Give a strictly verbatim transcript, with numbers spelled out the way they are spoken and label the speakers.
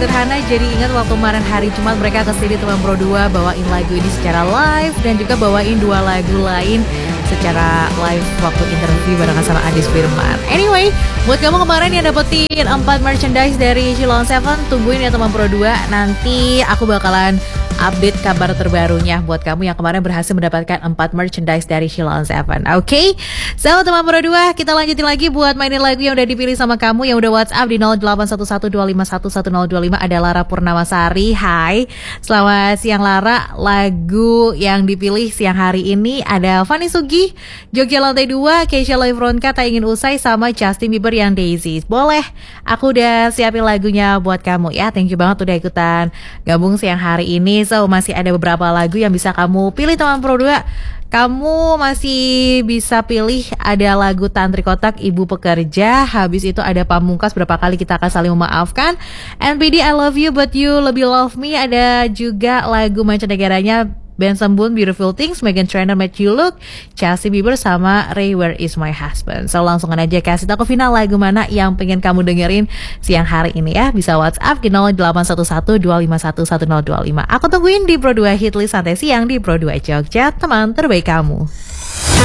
Speaker 1: sederhana. Jadi ingat waktu kemarin hari Jumat mereka kesini teman Pro dua bawain lagu ini secara live dan juga bawain dua lagu lain secara live waktu interview barengan sama Adis Firman. Anyway, buat kamu kemarin yang dapetin empat merchandise dari Sheila on Seven, tungguin ya teman Pro dua. Nanti aku bakalan update kabar terbarunya buat kamu yang kemarin berhasil mendapatkan empat merchandise dari Sheila on Seven. Oke, okay? So teman Pro dua, kita lanjutin lagi buat mainin lagu yang udah dipilih sama kamu yang udah WhatsApp di nol delapan satu satu dua lima satu satu nol dua lima. Ada Lara Purnamasari. Hai, selamat siang Lara. Lagu yang dipilih siang hari ini ada Fanny Sugi, Jogja Lantai dua, Keisha Loivronka, Tak Ingin Usai, sama Justin Bieber yang Daisy. Boleh, aku udah siapin lagunya buat kamu ya. Thank you banget udah ikutan gabung siang hari ini. So masih ada beberapa lagu yang bisa kamu pilih teman Pro dua. Kamu masih bisa pilih ada lagu Tantri Kotak, Ibu Pekerja. Habis itu ada Pamungkas, Berapa Kali Kita Akan Saling Memaafkan, N P D I Love You But You Lebih Love Me. Ada juga lagu mancanegaranya Ben Sembun, Beautiful Things, Meghan Trainor, Make You Look, Chelsea Bieber, sama Ray, Where Is My Husband. So langsung aja kasih tau ke final lagu mana yang pengen kamu dengerin siang hari ini ya. Bisa WhatsApp di nol delapan satu satu dua lima satu satu nol dua lima. Aku tungguin di Pro dua Hitlist Santai Siang di Pro dua Jogja, teman terbaik kamu.